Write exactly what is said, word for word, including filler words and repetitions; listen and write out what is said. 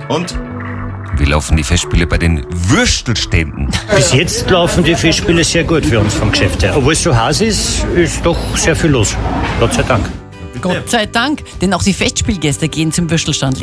Und? Wie laufen die Festspiele bei den Würstelständen? Bis jetzt laufen die Festspiele sehr gut für uns vom Geschäft her. Obwohl es so heiß ist, ist doch sehr viel los. Gott sei Dank. Gott sei Dank, denn auch die Festspielgäste gehen zum Würstelstand.